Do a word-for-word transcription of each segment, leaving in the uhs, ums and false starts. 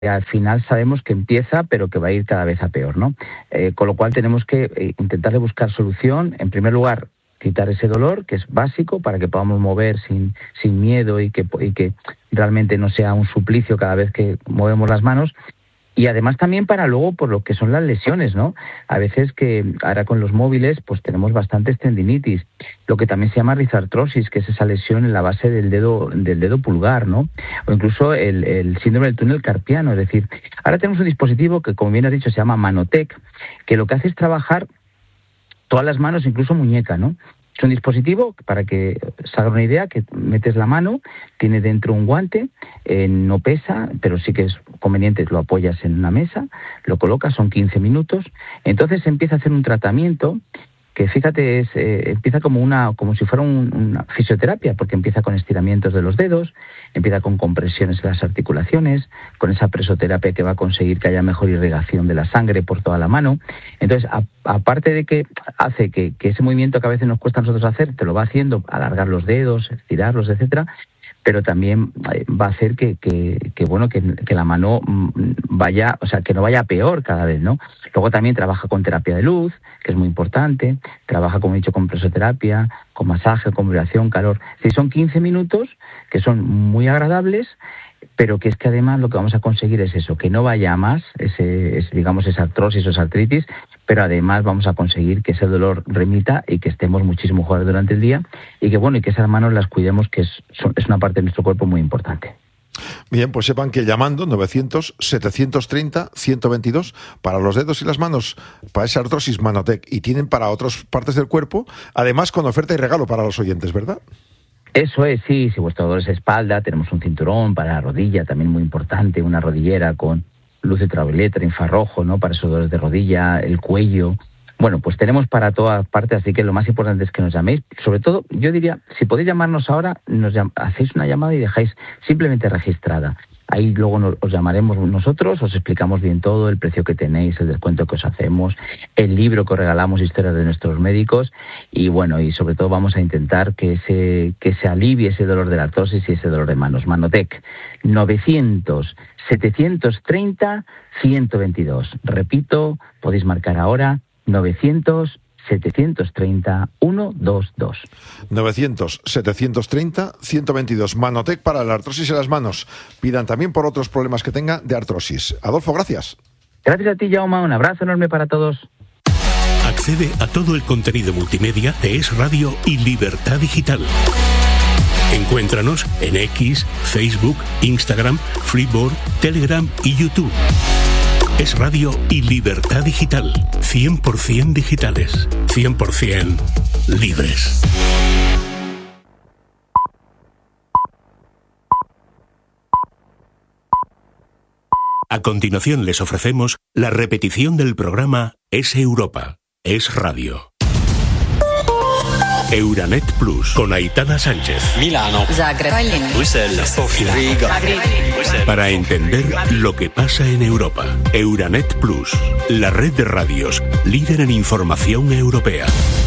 al final sabemos que empieza, pero que va a ir cada vez a peor, ¿no? Eh, con lo cual tenemos que eh, intentar buscar solución. En primer lugar, quitar ese dolor, que es básico, para que podamos mover sin, sin miedo y que, y que realmente no sea un suplicio cada vez que movemos las manos. Y además también para luego por lo que son las lesiones, ¿no? A veces que ahora con los móviles pues tenemos bastantes tendinitis, lo que también se llama rizartrosis, que es esa lesión en la base del dedo del dedo pulgar, ¿no? O incluso el, el síndrome del túnel carpiano. Es decir, ahora tenemos un dispositivo que, como bien has dicho, se llama Manotec, que lo que hace es trabajar todas las manos, incluso muñeca, ¿no? Es un dispositivo, para que se haga una idea, que metes la mano, tiene dentro un guante, eh, no pesa, pero sí que es conveniente, lo apoyas en una mesa, lo colocas, son quince minutos, entonces empieza a hacer un tratamiento que, fíjate, es eh, empieza como una como si fuera un, una fisioterapia, porque empieza con estiramientos de los dedos, empieza con compresiones en las articulaciones, con esa presoterapia que va a conseguir que haya mejor irrigación de la sangre por toda la mano. Entonces, a, aparte de que hace que, que ese movimiento que a veces nos cuesta a nosotros hacer, te lo va haciendo, alargar los dedos, estirarlos, etcétera, pero también va a hacer que, que, que bueno, que, que la mano vaya, o sea, que no vaya peor cada vez, ¿no? Luego también trabaja con terapia de luz, que es muy importante, trabaja, como he dicho, con presoterapia, con masaje, con vibración, calor. Sí, son quince minutos que son muy agradables, pero que es que además lo que vamos a conseguir es eso, que no vaya a más, ese, ese, digamos, esa artrosis o esa artritis, pero además vamos a conseguir que ese dolor remita y que estemos muchísimo mejor durante el día y que, bueno, y que esas manos las cuidemos, que es, son, es una parte de nuestro cuerpo muy importante. Bien, pues sepan que llamando novecientos, setecientos treinta, ciento veintidós para los dedos y las manos, para esa artrosis, Manotec, y tienen para otras partes del cuerpo, además con oferta y regalo para los oyentes, ¿verdad? Eso es, sí, si vuestro dolor es espalda, tenemos un cinturón para la rodilla, también muy importante, una rodillera con luz ultravioleta, infrarrojo, ¿no? Para esos dolores de rodilla, el cuello. Bueno, pues tenemos para todas partes, así que lo más importante es que nos llaméis. Sobre todo, yo diría, si podéis llamarnos ahora, nos llam- hacéis una llamada y dejáis simplemente registrada. Ahí luego nos, os llamaremos nosotros, os explicamos bien todo, el precio que tenéis, el descuento que os hacemos, el libro que os regalamos, historias de nuestros médicos, y bueno, y sobre todo vamos a intentar que se, que se alivie ese dolor de la artrosis y ese dolor de manos. Manotec, novecientos, setecientos treinta, ciento veintidós. Repito, podéis marcar ahora, novecientos, setecientos treinta, ciento veintidós. novecientos, setecientos treinta, ciento veintidós. Manotec para la artrosis en las manos. Pidan también por otros problemas que tenga de artrosis. Adolfo, gracias. Gracias a ti, Jaume. Un abrazo enorme para todos. Accede a todo el contenido multimedia de Es Radio y Libertad Digital. Encuéntranos en X, Facebook, Instagram, Freeboard, Telegram y YouTube. Es Radio y Libertad Digital. cien por ciento digitales. cien por ciento libres. A continuación les ofrecemos la repetición del programa Es Europa. Es Radio. Euranet Plus con Aitana Sánchez. Milano, Zagreb, Bruselas, Sofía, Riga. Para entender lo que pasa en Europa. Euranet Plus, la red de radios líder en información europea.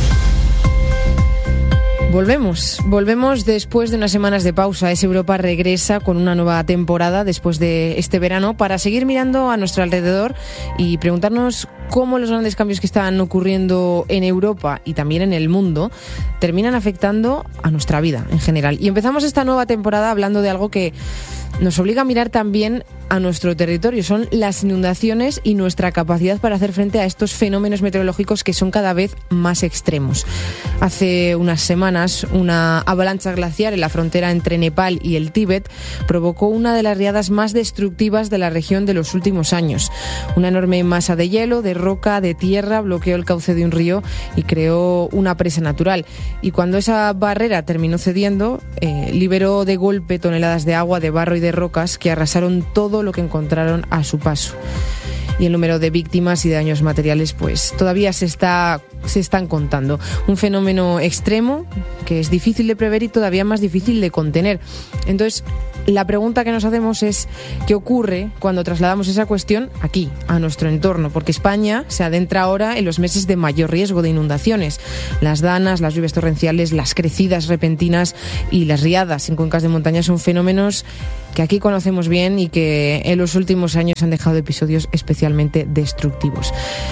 Volvemos, volvemos después de unas semanas de pausa. Es Europa regresa con una nueva temporada después de este verano para seguir mirando a nuestro alrededor y preguntarnos cómo los grandes cambios que están ocurriendo en Europa y también en el mundo terminan afectando a nuestra vida en general. Y empezamos esta nueva temporada hablando de algo que nos obliga a mirar también a nuestro territorio. Son las inundaciones y nuestra capacidad para hacer frente a estos fenómenos meteorológicos que son cada vez más extremos. Hace unas semanas, una avalancha glaciar en la frontera entre Nepal y el Tíbet provocó una de las riadas más destructivas de la región de los últimos años. Una enorme masa de hielo, de roca, de tierra bloqueó el cauce de un río y creó una presa natural. Y cuando esa barrera terminó cediendo, eh, liberó de golpe toneladas de agua, de barro y de rocas que arrasaron todo lo que encontraron a su paso. Y el número de víctimas y daños materiales pues todavía se está se están contando. Un fenómeno extremo que es difícil de prever y todavía más difícil de contener. Entonces, la pregunta que nos hacemos es ¿qué ocurre cuando trasladamos esa cuestión aquí, a nuestro entorno? Porque España se adentra ahora en los meses de mayor riesgo de inundaciones. Las danas, las lluvias torrenciales, las crecidas repentinas y las riadas en cuencas de montaña son fenómenos que aquí conocemos bien y que en los últimos años han dejado episodios especialmente destructivos.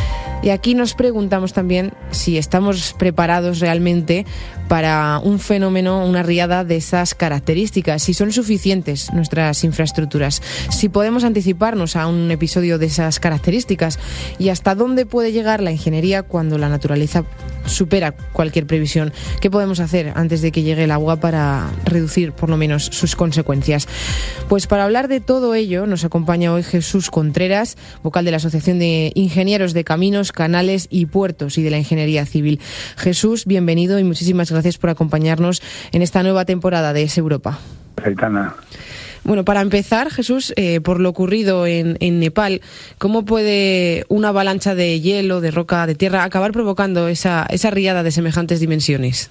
Y aquí nos preguntamos también si estamos preparados realmente para un fenómeno, una riada de esas características, si son suficientes nuestras infraestructuras, si podemos anticiparnos a un episodio de esas características y hasta dónde puede llegar la ingeniería cuando la naturaleza supera cualquier previsión. ¿Qué podemos hacer antes de que llegue el agua para reducir por lo menos sus consecuencias? Pues para hablar de todo ello nos acompaña hoy Jesús Contreras, vocal de la Asociación de Ingenieros de Caminos, Canales y Puertos y de la Ingeniería Civil. Jesús, bienvenido y muchísimas gracias por acompañarnos en esta nueva temporada de Es Europa. Aitana. Bueno, para empezar, Jesús, eh, por lo ocurrido en, en Nepal, ¿cómo puede una avalancha de hielo, de roca, de tierra, acabar provocando esa, esa riada de semejantes dimensiones?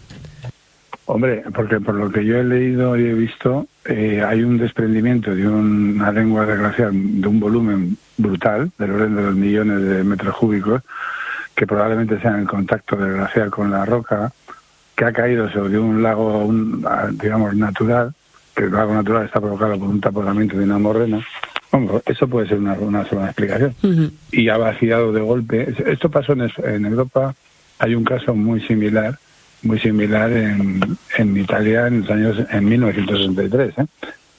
Hombre, porque por lo que yo he leído y he visto, eh, hay un desprendimiento de un, una lengua de glaciar de un volumen brutal, del orden de los millones de metros cúbicos, que probablemente sea en el contacto del glaciar con la roca, que ha caído sobre un lago, un, digamos, natural, que el lago natural está provocado por un taponamiento de una morrena. Bueno, eso puede ser una, una sola explicación. Uh-huh. Y ha vaciado de golpe. Esto pasó en, en Europa, hay un caso muy similar, muy similar en, en Italia en los años en mil novecientos sesenta y tres, ¿eh?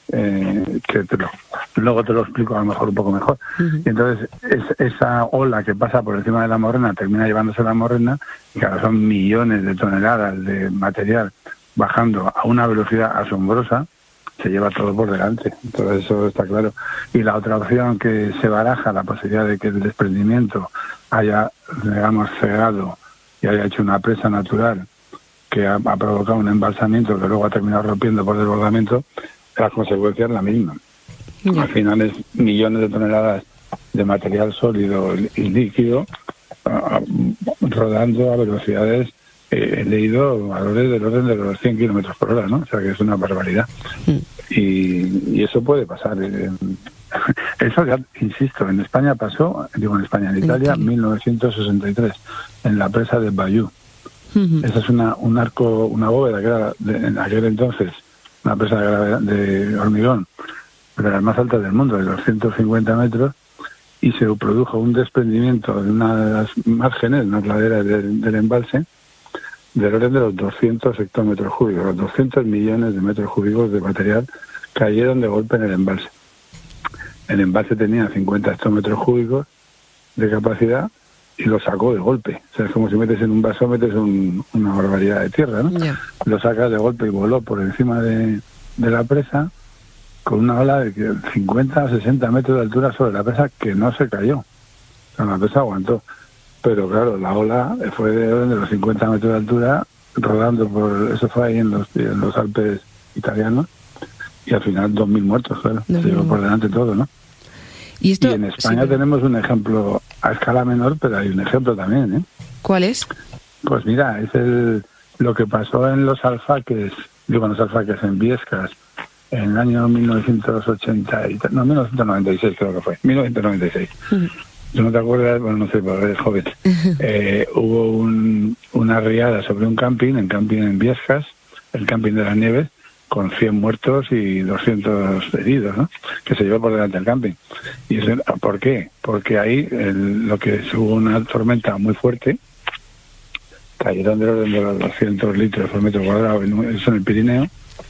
Eh, que te lo, luego te lo explico a lo mejor un poco mejor. Uh-huh. Y entonces es, esa ola que pasa por encima de la morrena termina llevándose la morrena, y claro, son millones de toneladas de material bajando a una velocidad asombrosa, se lleva todo por delante. Entonces eso está claro. Y la otra opción que se baraja, la posibilidad de que el desprendimiento haya, digamos, cegado y haya hecho una presa natural que ha, ha provocado un embalsamiento que luego ha terminado rompiendo por desbordamiento, las consecuencias la misma. Yeah. Al final es millones de toneladas de material sólido y líquido uh, rodando a velocidades, eh, he leído valores del orden de los cien kilómetros por hora, ¿no? O sea que es una barbaridad. Mm. Y, y eso puede pasar. Eh, eso ya, insisto, en España pasó, digo en España, en Italia, en mil novecientos sesenta y tres, en la presa de Bayou. Uh-huh. Esa es una, un arco, una bóveda que era de, en aquel entonces una presa de, de hormigón, de las más altas del mundo, de doscientos cincuenta metros, y se produjo un desprendimiento de una de las márgenes, una ladera del, del embalse, del orden de los doscientos hectómetros cúbicos, los doscientos millones de metros cúbicos de material cayeron de golpe en el embalse. El embalse tenía cincuenta hectómetros cúbicos de capacidad y lo sacó de golpe. O sea, es como si metes en un vaso, metes un, una barbaridad de tierra, ¿no? Yeah. Lo sacas de golpe y voló por encima de, de la presa con una ola de cincuenta a sesenta metros de altura sobre la presa, que no se cayó. O sea, la presa aguantó. Pero claro, la ola fue de orden de los cincuenta metros de altura, rodando por... Eso fue ahí en los, en los Alpes italianos, y al final dos mil muertos, claro. Se llevó por delante todo, ¿no? Y, esto, y en España sí, tenemos un ejemplo a escala menor, pero hay un ejemplo también, ¿eh? ¿Cuál es? Pues mira, es el lo que pasó en los Alfaques, digo en los Alfaques, en Biescas, en el año mil novecientos ochenta, y, no, mil novecientos noventa y seis creo que fue, mil novecientos noventa y seis. Uh-huh. ¿Tú no te acuerdas? Bueno, no sé, porque eres joven. Uh-huh. Eh, hubo un, una riada sobre un camping, en camping en Biescas, el camping de las Nieves, con cien muertos y doscientos heridos, ¿no? Que se llevó por delante el camping. ¿Y eso, por qué? Porque ahí el, lo que hubo una tormenta muy fuerte, cayeron del orden de los doscientos litros por metro cuadrado, eso en el Pirineo,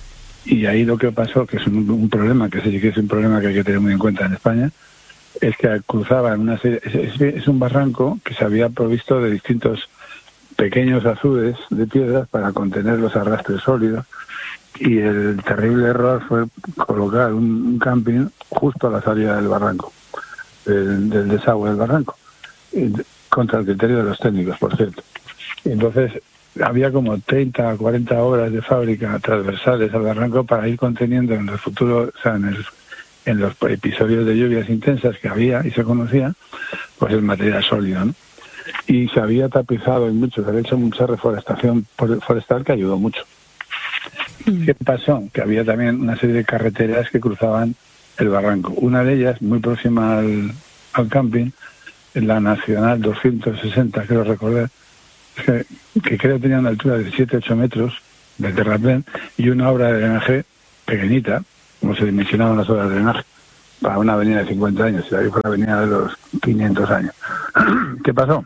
y ahí lo que pasó, que es un, un problema, que sí que es un problema que hay que tener muy en cuenta en España, es que cruzaban una serie, es, es, es un barranco que se había provisto de distintos pequeños azudes de piedras para contener los arrastres sólidos, y el terrible error fue colocar un, un camping justo a la salida del barranco, del, del desagüe del barranco, y, contra el criterio de los técnicos, por cierto. Y entonces había como treinta a cuarenta obras de fábrica transversales al barranco para ir conteniendo en el futuro, o sea, en, el, en los episodios de lluvias intensas que había y se conocía, pues el material sólido, ¿no? Y se había tapizado en mucho, se había hecho mucha reforestación forestal que ayudó mucho. ¿Qué pasó? Que había también una serie de carreteras que cruzaban el barranco. Una de ellas, muy próxima al, al camping, en la Nacional doscientos sesenta, creo recordar, que, que creo tenía una altura de siete a ocho metros de terraplén y una obra de drenaje pequeñita, como se dimensionaban las obras de drenaje, para una avenida de cincuenta años, y ahí fue la avenida de los quinientos años. ¿Qué pasó?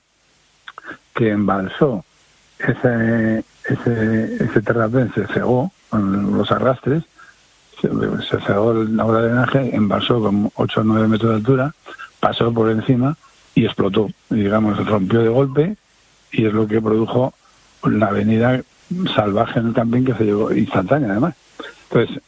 Que embalsó ese, ese, ese terraplén, se cegó con los arrastres, se, se cegó la obra de drenaje, embalsó con ocho o nueve metros de altura, pasó por encima y explotó, y, digamos, rompió de golpe, y es lo que produjo la avenida salvaje en el camping, que se llevó instantánea además. Entonces,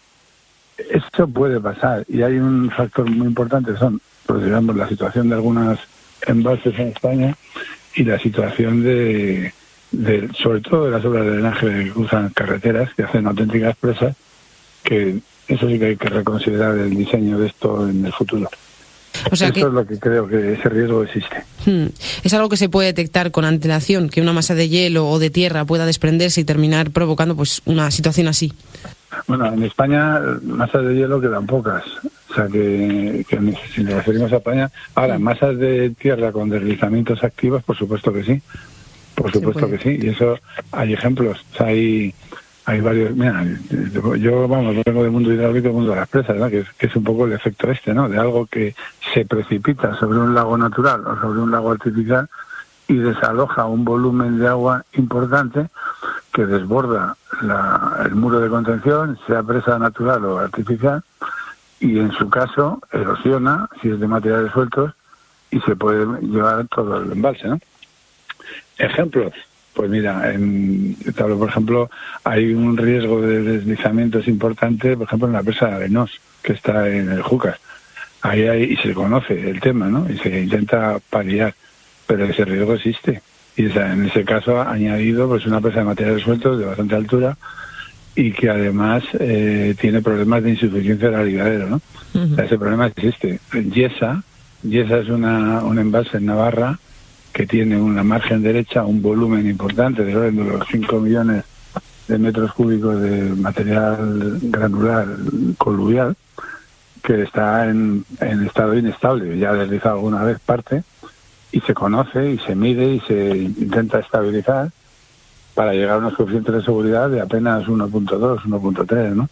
esto puede pasar, y hay un factor muy importante, son, pues, digamos, la situación de algunas embalses en España y la situación de, de sobre todo de las obras de drenaje que cruzan carreteras, que hacen auténticas presas, que eso sí que hay que reconsiderar el diseño de esto en el futuro. O sea, Eso que es lo que creo, que ese riesgo existe. hmm, es algo que se puede detectar con antelación, que una masa de hielo o de tierra pueda desprenderse y terminar provocando pues una situación así. Bueno, en España masas de hielo quedan pocas, o sea que, que si nos referimos a España, ahora masas de tierra con deslizamientos activos, por supuesto que sí, por supuesto que sí, y eso hay ejemplos, o sea, hay hay varios, mira, yo vamos, vengo del mundo hidráulico, del mundo de las presas, ¿no? que, es, que es un poco el efecto este, ¿no? De algo que se precipita sobre un lago natural o sobre un lago artificial y desaloja un volumen de agua importante que desborda la, el muro de contención, sea presa natural o artificial, y en su caso erosiona, si es de materiales sueltos, y se puede llevar todo el embalse, ¿no? Ejemplos. Pues mira, en, por ejemplo, hay un riesgo de deslizamientos importante, por ejemplo, en la presa de Arenós, que está en el Júcar. Ahí hay, y se conoce el tema, ¿no? Y se intenta paliar, pero ese riesgo existe. Y esa, en ese caso ha añadido pues una presa de materiales sueltos de bastante altura y que además eh, tiene problemas de insuficiencia del alivadero, ¿no? Uh-huh. O sea, ese problema existe. Yesa, Yesa es una, un embalse en Navarra que tiene una margen derecha, un volumen importante, del orden de los cinco millones de metros cúbicos de material granular coluvial, que está en, en estado inestable. Ya ha deslizado alguna vez parte, y se conoce, y se mide, y se intenta estabilizar para llegar a unos coeficientes de seguridad de apenas uno punto dos, uno punto tres, ¿no?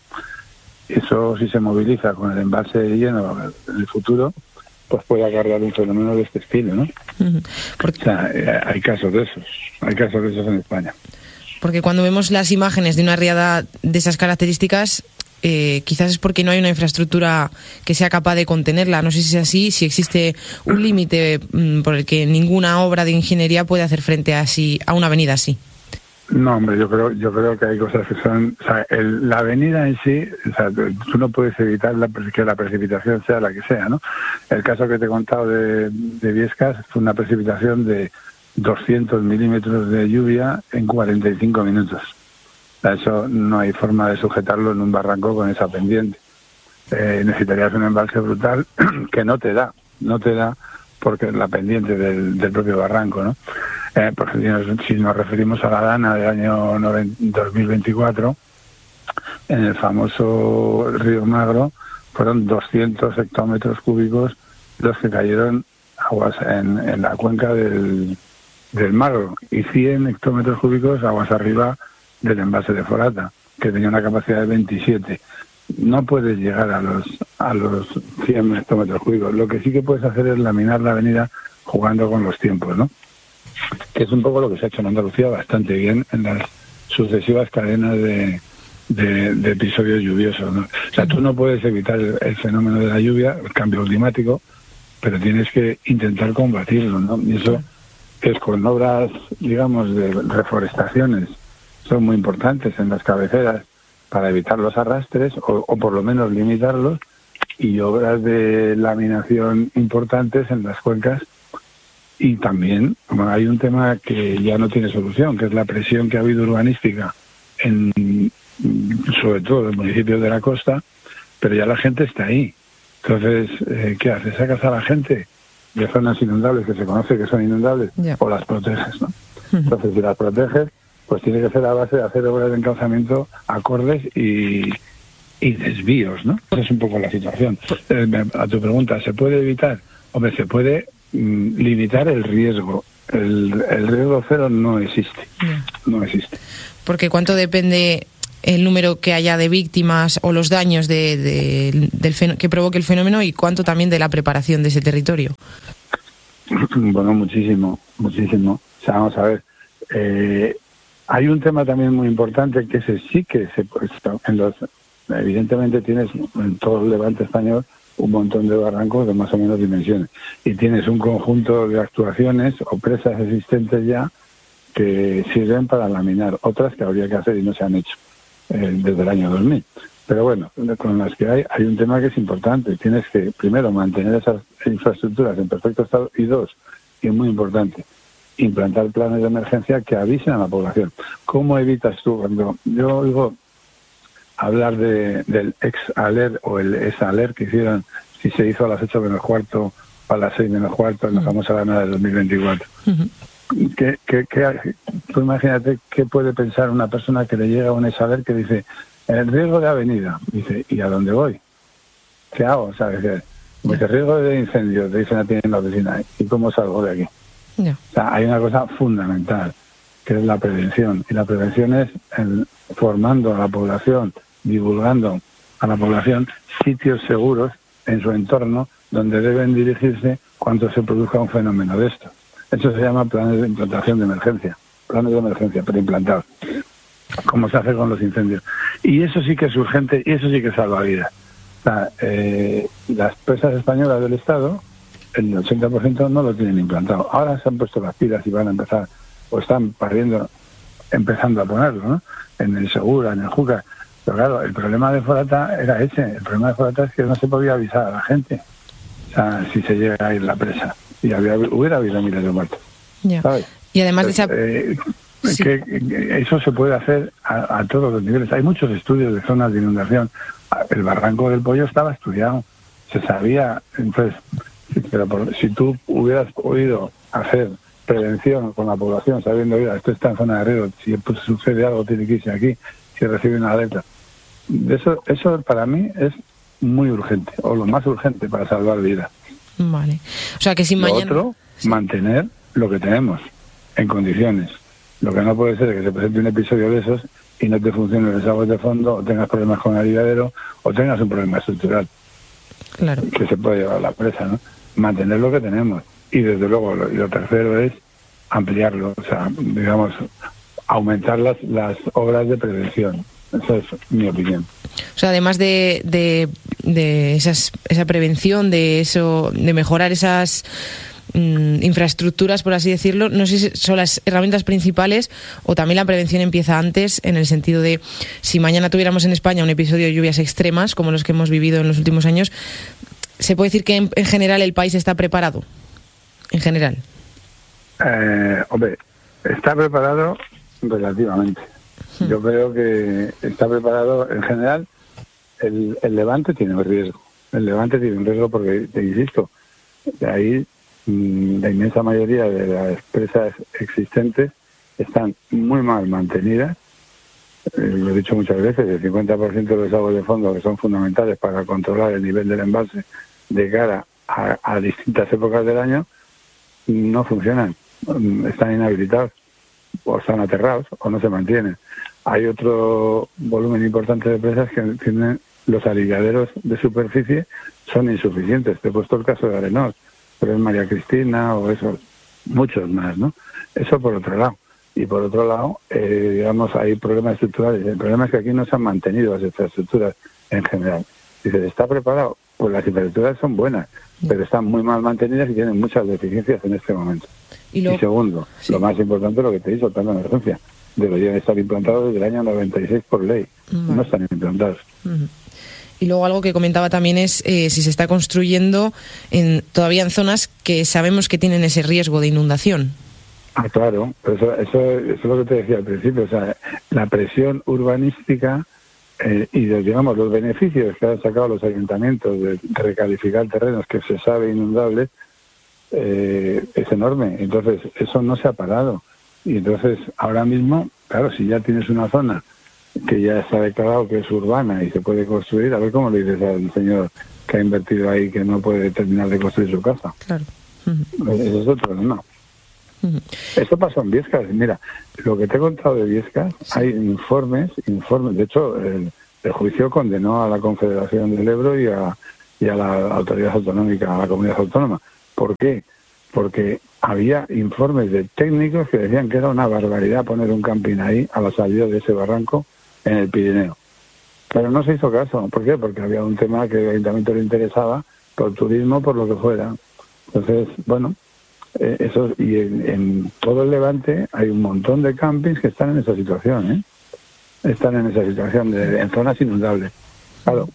Eso, si se moviliza con el embalse lleno en el futuro, pues puede acarrear un fenómeno de este estilo, ¿no? Uh-huh. Porque... O sea, eh, hay casos de esos, hay casos de esos en España. Porque cuando vemos las imágenes de una riada de esas características, eh, quizás es porque no hay una infraestructura que sea capaz de contenerla. No sé si es así, si existe un límite mmm, por el que ninguna obra de ingeniería puede hacer frente a, así, a una avenida así. No, hombre, yo creo yo creo que hay cosas que son... O sea, el, la avenida en sí, o sea, tú no puedes evitar la, que la precipitación sea la que sea, ¿no? El caso que te he contado de, de Viescas fue una precipitación de doscientos milímetros de lluvia en cuarenta y cinco minutos. O sea, eso no hay forma de sujetarlo en un barranco con esa pendiente. Eh, necesitarías un embalse brutal que no te da, no te da porque es la pendiente del, del propio barranco, ¿no? Eh, porque si nos, si nos referimos a la Dana del año dos mil veinticuatro, en el famoso río Magro fueron doscientos hectómetros cúbicos los que cayeron aguas en, en la cuenca del, del Magro, y cien hectómetros cúbicos aguas arriba del embalse de Forata, que tenía una capacidad de veintisiete. No puedes llegar a los a los cien hectómetros cúbicos. Lo que sí que puedes hacer es laminar la avenida jugando con los tiempos, ¿no? Que es un poco lo que se ha hecho en Andalucía bastante bien en las sucesivas cadenas de, de, de episodios lluviosos, ¿no? O sea, tú no puedes evitar el, el fenómeno de la lluvia, el cambio climático, pero tienes que intentar combatirlo, ¿no? Y eso es con obras, digamos, de reforestaciones, son muy importantes en las cabeceras para evitar los arrastres o, o por lo menos limitarlos, y obras de laminación importantes en las cuencas. Y también bueno, hay un tema que ya no tiene solución, que es la presión que ha habido urbanística en sobre todo en los municipios de la costa, pero ya la gente está ahí. Entonces, eh, ¿qué haces? ¿Sacas a la gente de zonas inundables que se conoce que son inundables, yeah, o las proteges, ¿no? Entonces, si las proteges, pues tiene que ser a base de hacer obras de encauzamiento acordes y, y desvíos, ¿no? Esa es un poco la situación. Eh, a tu pregunta, ¿se puede evitar? Hombre, se puede mm, limitar el riesgo. El, el riesgo cero no existe. No existe. Porque ¿cuánto depende el número que haya de víctimas o los daños de, de, del fen- que provoque el fenómeno y cuánto también de la preparación de ese territorio? Bueno, muchísimo, muchísimo. O sea, vamos a ver. Eh, hay un tema también muy importante que ese sí que se en los evidentemente tienes en todo el levante español un montón de barrancos de más o menos dimensiones y tienes un conjunto de actuaciones o presas existentes ya que sirven para laminar, otras que habría que hacer y no se han hecho eh, desde el año dos mil. Pero bueno, con las que hay, hay un tema que es importante. Tienes que, primero, mantener esas infraestructuras en perfecto estado y dos, y es muy importante, implantar planes de emergencia que avisen a la población. ¿Cómo evitas tú? Cuando yo oigo hablar de, del ex-alert o el ex-alert que hicieron, si se hizo a las ocho menos cuarto o a las seis menos cuarto en la famosa ganada de dos mil veinticuatro. Uh-huh. ¿Qué, qué, qué, tú imagínate qué puede pensar una persona que le llega a un ex-alert que dice el riesgo de avenida, dice, ¿y a dónde voy? ¿Qué hago? ¿Sabes? Pues el riesgo de incendio, te dicen a ti en la oficina, ¿y cómo salgo de aquí? Yeah. O sea, hay una cosa fundamental, que es la prevención, y la prevención es el, formando a la población, divulgando a la población sitios seguros en su entorno donde deben dirigirse cuando se produzca un fenómeno de esto. Eso se llama planes de implantación de emergencia, planes de emergencia preimplantados, como se hace con los incendios. Y eso sí que es urgente y eso sí que salva vidas. O sea, eh, las presas españolas del Estado, el ochenta por ciento no lo tienen implantado. Ahora se han puesto las pilas y van a empezar, o están pariendo, empezando a ponerlo, ¿no? En el Segura, en el Júcar. Pero claro, el problema de Forata era ese. El problema de Forata es que no se podía avisar a la gente. O sea, si se llega a ir la presa. Y había, hubiera habido miles de muertos. Yeah. ¿Sabes? Y además Entonces, de esa... eh, sí. que, que eso se puede hacer a, a todos los niveles. Hay muchos estudios de zonas de inundación. El barranco del Pollo estaba estudiado. Se sabía. Entonces, pero por, si tú hubieras podido hacer prevención con la población, sabiendo, mira, esto está en zona de riesgo, si pues, sucede algo tiene que irse aquí, si recibe una alerta. Eso, eso para mí es muy urgente, o lo más urgente para salvar vidas. Vale. O sea que si lo mañana... otro, sí. mantener lo que tenemos en condiciones. Lo que no puede ser es que se presente un episodio de esos y no te funcionen los aguas de fondo, o tengas problemas con el aviadero, o tengas un problema estructural. Claro. Que se puede llevar a la presa, ¿no? Mantener lo que tenemos. Y desde luego, lo, lo tercero es ampliarlo, o sea, digamos, aumentar las, las obras de prevención. Esa es mi opinión. O sea, además de, de, de esas, esa prevención, de eso, de mejorar esas mm, infraestructuras, por así decirlo, no sé si son las herramientas principales o también la prevención empieza antes, en el sentido de si mañana tuviéramos en España un episodio de lluvias extremas, como los que hemos vivido en los últimos años, ¿se puede decir que en, en general el país está preparado? En general. Eh, hombre, está preparado relativamente. Hmm. Yo creo que está preparado en general. El, el Levante tiene un riesgo. El Levante tiene un riesgo porque, te insisto, de ahí mmm, la inmensa mayoría de las presas existentes están muy mal mantenidas. Eh, lo he dicho muchas veces, el cincuenta por ciento de los aguas de fondo que son fundamentales para controlar el nivel del embalse de cara a, a distintas épocas del año no funcionan, están inhabilitados o están aterrados o no se mantienen. Hay otro volumen importante de presas que tienen los aliviaderos de superficie, son insuficientes. Te he puesto el caso de Arenós, pero es María Cristina o esos, muchos más, ¿no? Eso por otro lado. Y por otro lado, eh, digamos, hay problemas estructurales. El problema es que aquí no se han mantenido las infraestructuras en general. Dice, ¿está preparado? Pues las infraestructuras son buenas, pero están muy mal mantenidas y tienen muchas deficiencias en este momento. Y, lo... y segundo, sí. Lo más importante, lo que te hizo, el plan de emergencia. Deberían estar implantados desde el año noventa y seis por ley. Vale. No están implantados. Uh-huh. Y luego algo que comentaba también es eh, si se está construyendo en, todavía en zonas que sabemos que tienen ese riesgo de inundación. Ah, claro. Eso, eso, eso es lo que te decía al principio. O sea, la presión urbanística eh, y, digamos, los beneficios que han sacado los ayuntamientos de recalificar terrenos que se sabe inundables eh, es enorme. Entonces, eso no se ha parado. Y entonces, ahora mismo, claro, si ya tienes una zona que ya está declarado que es urbana y se puede construir, a ver cómo le dices al señor que ha invertido ahí que no puede terminar de construir su casa. Claro. Uh-huh. Ese es otro problema. Uh-huh. Esto pasó en Biescas. Mira, lo que te he contado de Biescas, sí. Hay informes, informes. De hecho, el, el juicio condenó a la Confederación del Ebro y a, y a la autoridad autonómica, a la comunidad autónoma. ¿Por qué? Porque había informes de técnicos que decían que era una barbaridad poner un camping ahí a la salida de ese barranco en el Pirineo. Pero no se hizo caso. ¿Por qué? Porque había un tema que al ayuntamiento le interesaba, por turismo, por lo que fuera. Entonces, bueno, eh, eso y en, en todo el Levante hay un montón de campings que están en esa situación, ¿eh? Están en esa situación, de, en zonas inundables. Claro,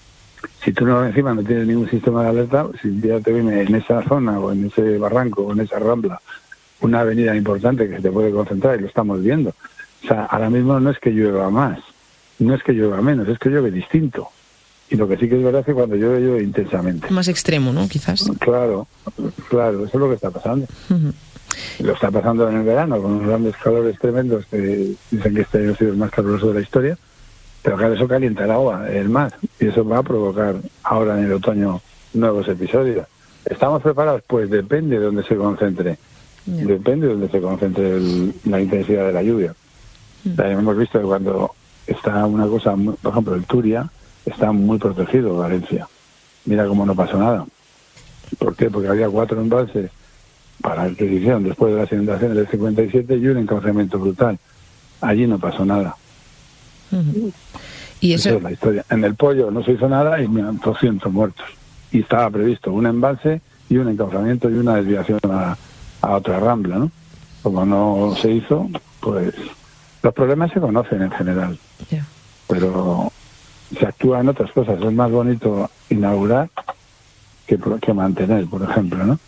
si tú no encima no tienes ningún sistema de alerta, si ya te viene en esa zona o en ese barranco o en esa rambla una avenida importante que se te puede concentrar, y lo estamos viendo. O sea, ahora mismo no es que llueva más, no es que llueva menos, es que llueve distinto. Y lo que sí que es verdad es que cuando llueve, llueve intensamente. Más extremo, ¿no? Quizás. Claro, claro, eso es lo que está pasando. Uh-huh. Lo está pasando en el verano, con unos grandes calores tremendos que dicen que este año ha sido el más caluroso de la historia, pero claro, eso calienta el agua, el mar, y eso va a provocar ahora en el otoño nuevos episodios. ¿Estamos preparados? Pues depende de dónde se concentre. Yeah. Depende de dónde se concentre el, la intensidad de la lluvia. Uh-huh. También hemos visto que cuando está una cosa, por ejemplo, el Turia, está muy protegido, Valencia. Mira cómo no pasó nada. ¿Por qué? Porque había cuatro embalses para adquisición después de las inundaciones del cincuenta y siete y un encaucamiento brutal. Allí no pasó nada. Uh-huh. ¿Y eso? Esa es la historia. En el Pollo no se hizo nada y doscientos muertos. Y estaba previsto un embalse y un encauamiento y una desviación a, a otra rambla, ¿no? Como no se hizo, pues los problemas se conocen en general. Yeah. Pero se actúa en otras cosas. Es más bonito inaugurar que, que mantener, por ejemplo, ¿no?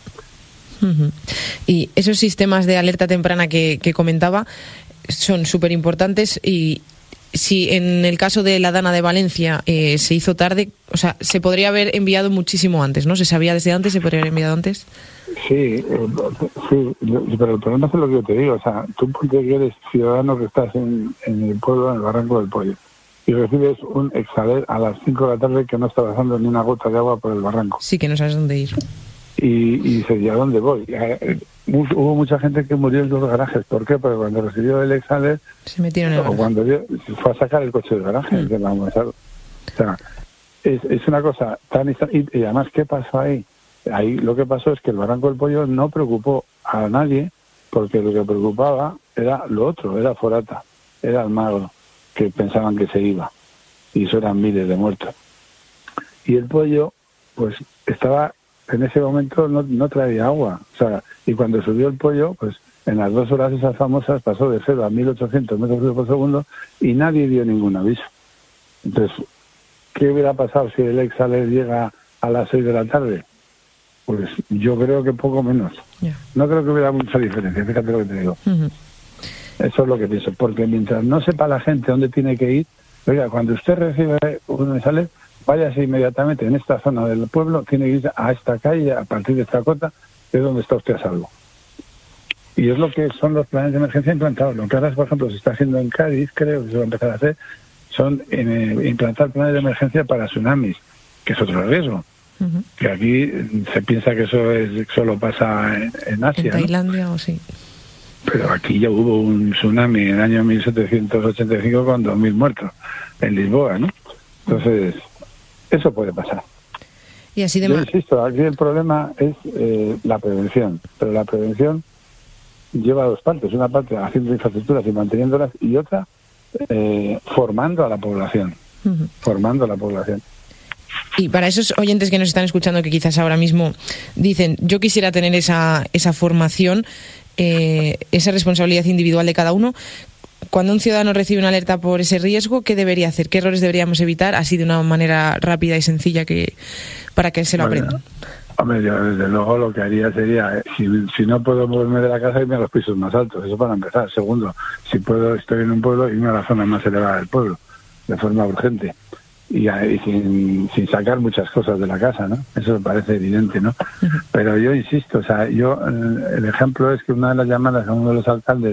Uh-huh. Y esos sistemas de alerta temprana que, que comentaba son súper importantes, y si en el caso de la Dana de Valencia eh, se hizo tarde, o sea, se podría haber enviado muchísimo antes, ¿no? ¿Se sabía desde antes? ¿Se podría haber enviado antes? Sí, eh, sí, pero el problema es lo que yo te digo. O sea, tú porque eres ciudadano que estás en, en el pueblo, en el Barranco del Pollo, y recibes un exaler a las cinco de la tarde que no está bajando ni una gota de agua por el barranco. Sí, que no sabes dónde ir. Y, y dices, ¿y a dónde voy? Hubo mucha gente que murió en los garajes. ¿Por qué? Porque cuando recibió el exaler, se metieron en el o cuando dio, fue a sacar el coche del garaje. Mm. Que vamos a, o sea, es, es una cosa tan... Y, y además, ¿qué pasó ahí? Ahí lo que pasó es que el Barranco del Pollo no preocupó a nadie, porque lo que preocupaba era lo otro, era Forata, era Almagro, que pensaban que se iba, y eso eran miles de muertos. Y el Pollo, pues estaba, en ese momento no, no traía agua, o sea, y cuando subió el Pollo, pues en las dos horas esas famosas pasó de cero a mil ochocientos metros por segundo y nadie dio ningún aviso. Entonces, ¿qué hubiera pasado si el exaler llega a las seis de la tarde? Pues yo creo que poco menos. Yeah. No creo que hubiera mucha diferencia, fíjate lo que te digo. Uh-huh. Eso es lo que pienso, porque mientras no sepa la gente dónde tiene que ir, oiga, cuando usted recibe un exaler, váyase inmediatamente en esta zona del pueblo, tiene que ir a esta calle, a partir de esta cota, es donde está usted a salvo. Y es lo que son los planes de emergencia implantados. Lo que ahora, por ejemplo, se está haciendo en Cádiz, creo que se va a empezar a hacer, son eh, implantar planes de emergencia para tsunamis, que es otro riesgo. Uh-huh. Que aquí se piensa que eso es solo pasa en, en Asia, en Tailandia, ¿no? O sí. Pero aquí ya hubo un tsunami en el año mil setecientos ochenta y cinco con dos mil muertos en Lisboa, ¿no? Entonces, eso puede pasar. Y así de Yo ma- insisto, aquí el problema es eh, la prevención, pero la prevención lleva dos partes. Una parte haciendo infraestructuras y manteniéndolas, y otra eh, formando a la población. Uh-huh. Formando a la población. Y para esos oyentes que nos están escuchando, que quizás ahora mismo dicen, yo quisiera tener esa, esa formación, eh, esa responsabilidad individual de cada uno, cuando un ciudadano recibe una alerta por ese riesgo, ¿qué debería hacer? ¿Qué errores deberíamos evitar? Así de una manera rápida y sencilla que para que se lo bueno, aprendan. Hombre, yo desde luego lo que haría sería, eh, si, si no puedo moverme de la casa, irme a los pisos más altos. Eso para empezar. Segundo, si puedo, estoy en un pueblo, irme a la zona más elevada del pueblo, de forma urgente. Y, y sin, sin sacar muchas cosas de la casa, ¿no? Eso me parece evidente, ¿no? Uh-huh. Pero yo insisto, o sea, yo, el ejemplo es que una de las llamadas a uno de los alcaldes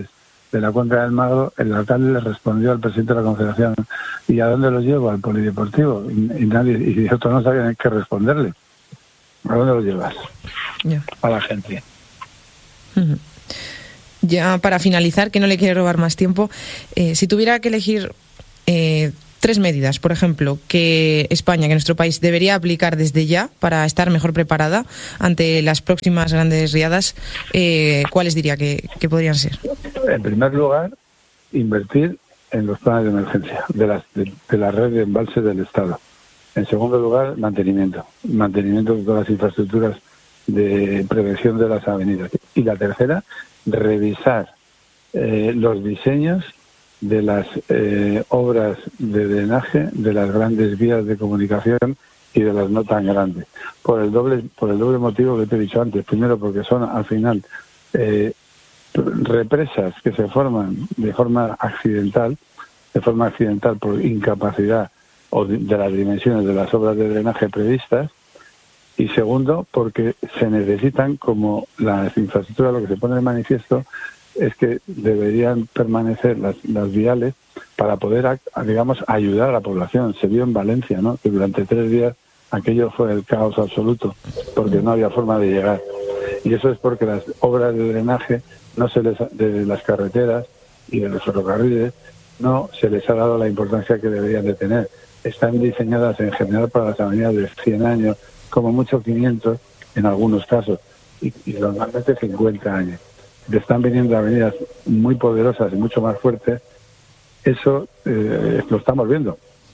de la Cuenca del Magro, el alcalde le respondió al presidente de la Confederación: ¿y a dónde los llevo? Al polideportivo. Y, y nadie, y otros no sabían qué responderle. ¿A dónde los llevas? Ya. A la gente. Uh-huh. Ya para finalizar, que no le quiero robar más tiempo, eh, si tuviera que elegir eh, tres medidas, por ejemplo, que España, que nuestro país debería aplicar desde ya para estar mejor preparada ante las próximas grandes riadas, eh, ¿cuáles diría que, que podrían ser? En primer lugar, invertir en los planes de emergencia de, las, de, de la red de embalses del Estado. En segundo lugar, mantenimiento. Mantenimiento de todas las infraestructuras de prevención de las avenidas. Y la tercera, revisar eh, los diseños de las eh, obras de drenaje de las grandes vías de comunicación y de las no tan grandes, por el doble por el doble motivo que te he dicho antes. Primero, porque son al final eh, represas que se forman de forma accidental, de forma accidental por incapacidad o de, de las dimensiones de las obras de drenaje previstas. Y segundo, porque se necesitan, como las infraestructuras, lo que se pone de manifiesto es que deberían permanecer las, las viales para poder, digamos, ayudar a la población. Se vio en Valencia, ¿no?, que durante tres días aquello fue el caos absoluto, porque no había forma de llegar. Y eso es porque las obras de drenaje no se les, de las carreteras y de los ferrocarriles no se les ha dado la importancia que deberían de tener. Están diseñadas en general para las avenidas de cien años, como mucho quinientos en algunos casos, y, y normalmente cincuenta años. Están viniendo avenidas muy poderosas y mucho más fuertes. Eso eh, lo estamos viendo.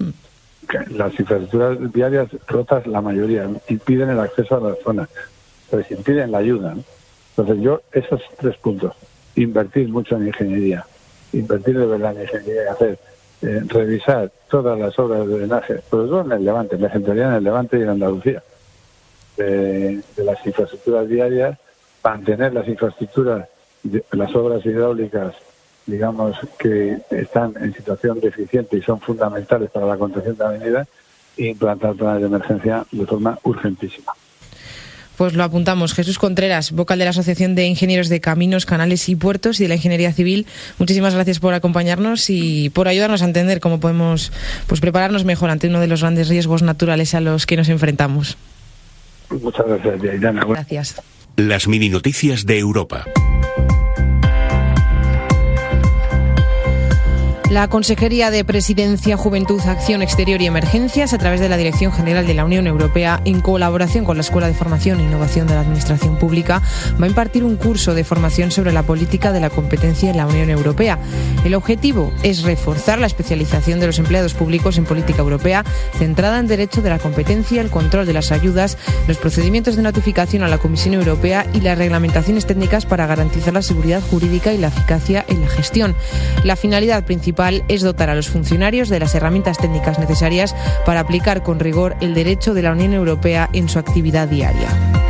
Las infraestructuras viarias rotas, la mayoría, impiden el acceso a las zonas, pues impiden la ayuda, ¿no? Entonces yo, esos tres puntos: invertir mucho en ingeniería, invertir de verdad en ingeniería y hacer, eh, revisar todas las obras de drenaje, sobre todo en el Levante, me centraría en el Levante y en Andalucía, de, de las infraestructuras viarias, mantener las infraestructuras, de, las obras hidráulicas, digamos, que están en situación deficiente y son fundamentales para la contención de avenidas, e implantar planes de emergencia de forma urgentísima. Pues lo apuntamos. Jesús Contreras, vocal de la Asociación de Ingenieros de Caminos, Canales y Puertos y de la Ingeniería Civil, muchísimas gracias por acompañarnos y por ayudarnos a entender cómo podemos, pues, prepararnos mejor ante uno de los grandes riesgos naturales a los que nos enfrentamos. Muchas gracias, Aitana. Gracias. Las mini noticias de Europa. La Consejería de Presidencia, Juventud, Acción Exterior y Emergencias, a través de la Dirección General de la Unión Europea, en colaboración con la Escuela de Formación e Innovación de la Administración Pública, va a impartir un curso de formación sobre la política de la competencia en la Unión Europea. El objetivo es reforzar la especialización de los empleados públicos en política europea, centrada en derecho de la competencia, el control de las ayudas, los procedimientos de notificación a la Comisión Europea y las reglamentaciones técnicas para garantizar la seguridad jurídica y la eficacia en la gestión. La finalidad principal es dotar a los funcionarios de las herramientas técnicas necesarias para aplicar con rigor el derecho de la Unión Europea en su actividad diaria.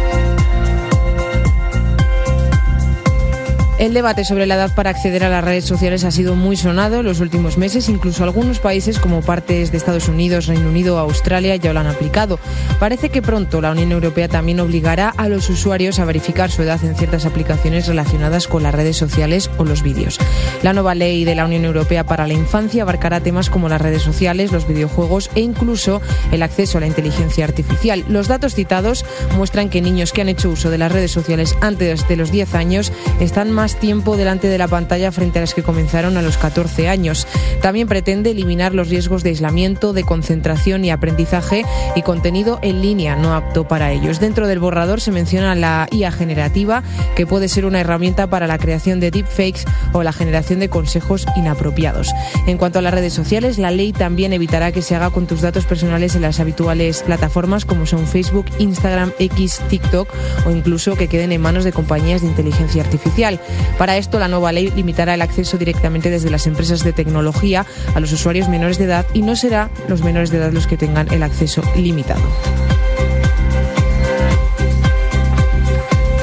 El debate sobre la edad para acceder a las redes sociales ha sido muy sonado en los últimos meses. Incluso algunos países, como partes de Estados Unidos, Reino Unido o Australia, ya lo han aplicado. Parece que pronto la Unión Europea también obligará a los usuarios a verificar su edad en ciertas aplicaciones relacionadas con las redes sociales o los vídeos. La nueva ley de la Unión Europea para la infancia abarcará temas como las redes sociales, los videojuegos e incluso el acceso a la inteligencia artificial. Los datos citados muestran que niños que han hecho uso de las redes sociales antes de los diez años están más tiempo delante de la pantalla frente a las que comenzaron a los catorce años. También pretende eliminar los riesgos de aislamiento, de concentración y aprendizaje y contenido en línea no apto para ellos. Dentro del borrador se menciona la I A generativa, que puede ser una herramienta para la creación de deepfakes o la generación de consejos inapropiados. En cuanto a las redes sociales, la ley también evitará que se haga con tus datos personales en las habituales plataformas como son Facebook, Instagram, X, TikTok o incluso que queden en manos de compañías de inteligencia artificial. Para esto, la nueva ley limitará el acceso directamente desde las empresas de tecnología a los usuarios menores de edad y no será los menores de edad los que tengan el acceso limitado.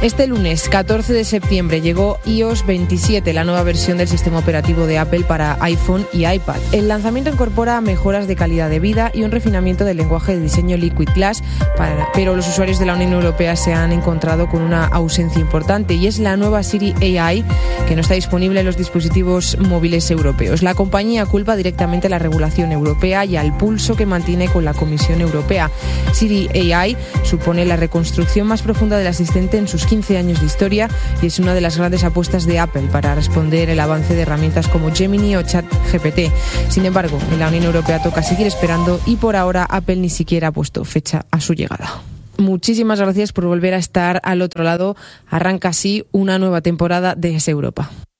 Este lunes, catorce de septiembre, llegó i o ese veintisiete, la nueva versión del sistema operativo de Apple para iPhone y iPad. El lanzamiento incorpora mejoras de calidad de vida y un refinamiento del lenguaje de diseño Liquid Glass, para, pero los usuarios de la Unión Europea se han encontrado con una ausencia importante, y es la nueva Siri A I, que no está disponible en los dispositivos móviles europeos. La compañía culpa directamente a la regulación europea y al pulso que mantiene con la Comisión Europea. Siri A I supone la reconstrucción más profunda del asistente en sus quince años de historia y es una de las grandes apuestas de Apple para responder el avance de herramientas como Gemini o ChatGPT. Sin embargo, en la Unión Europea toca seguir esperando y por ahora Apple ni siquiera ha puesto fecha a su llegada. Muchísimas gracias por volver a estar al otro lado. Arranca así una nueva temporada de Es Europa.